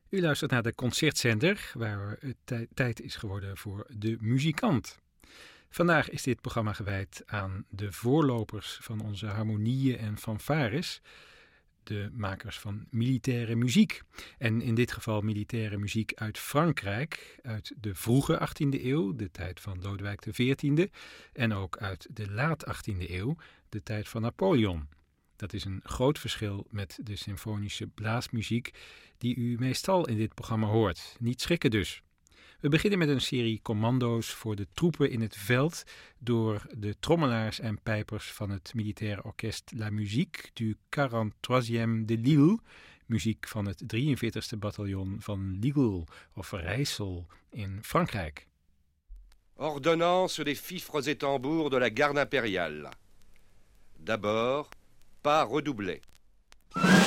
U luistert naar de Concertzender, waar het tijd is geworden voor de muzikant. Vandaag is dit programma gewijd aan de voorlopers van onze harmonieën en fanfares, de makers van militaire muziek. En in dit geval militaire muziek uit Frankrijk, uit de vroege 18e eeuw, de tijd van Lodewijk XIV, en ook uit de laat 18e eeuw, de tijd van Napoleon. Dat is een groot verschil met de symfonische blaasmuziek die u meestal in dit programma hoort. Niet schrikken dus. We beginnen met een serie commando's voor de troepen in het veld door de trommelaars en pijpers van het militaire orkest La Musique du 43e de Lille, muziek van het 43e bataljon van Lille of Rijssel in Frankrijk. Ordonnance des fifres et tambours de la garde impériale. D'abord, pas redoubler.